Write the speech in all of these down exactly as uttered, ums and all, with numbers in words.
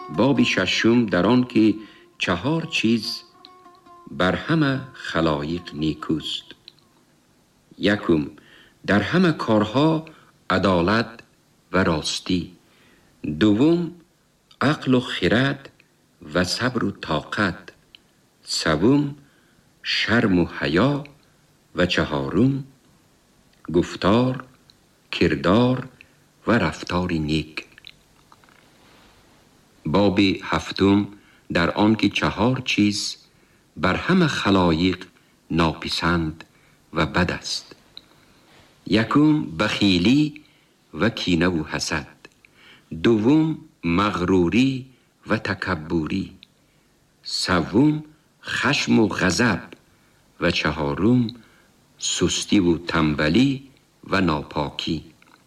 باب ششم در آن که چهار چیز بر همه خلایق نیکوست. یکم، در همه کارها عدالت و راستی. دوم، عقل و خرد و صبر و طاقت. سوم، شرم و حیا. و چهارم، گفتار، کردار و رفتار نیک. باب هفتم در آن که چهار چیز بر همه خلایق ناپسند و بد است. یکم، بخیلی و کینه و حسد. دوم، مغروری و تکبری. سوم، خشم و غضب. و چهارم، سستی و تنبلی و ناپاکی.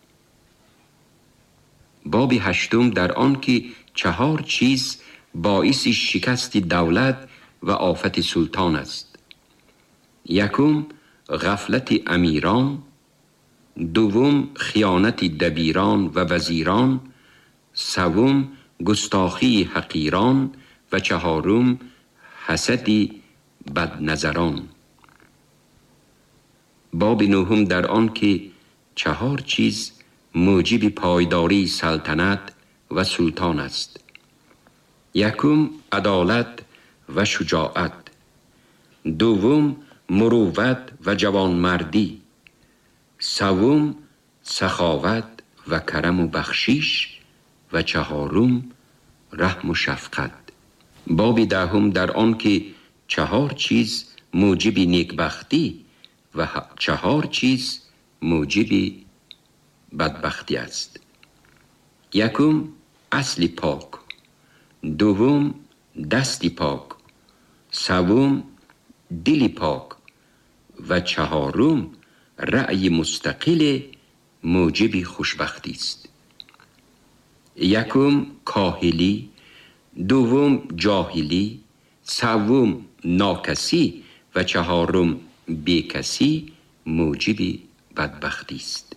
باب هشتم در آن که چهار چیز باعث شکست دولت و آفت سلطان است. یکم، غفلت امیران. دوم، خیانت دبیران و وزیران. سوم، گستاخی حقیران. و چهارم، حسد بدنظران. باب نهم در آن که چهار چیز موجب پایداری سلطنت و سلطان است. یکم، عدالت و شجاعت. دوم، مروت و جوانمردی. سوم، سخاوت و کرم و بخشش. و چهارم، رحم و شفقت. باب دهم در آن که چهار چیز موجب نیکبختی و چهار چیز موجب بدبختی است. یکم، اصل پاک. دوم، دست پاک. سوم، دل پاک. و چهارم، رأی مستقل موجب خوشبختی است. یکم، کاهلی. دوم، جاهلی. سوم، ناکسی. و چهارم، بیکسی موجب بدبختی است.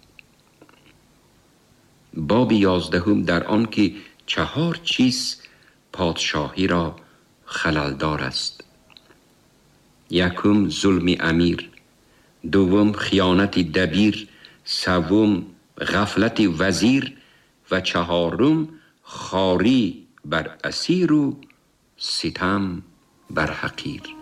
باب یازدهم در آن که چهار چیز پادشاهی را خللدار است. یکم، ظلم امیر. دوم، خیانت دبیر. سوم، غفلت وزیر. و چهارم، خواری بر اسیر و ستم بر حقیر.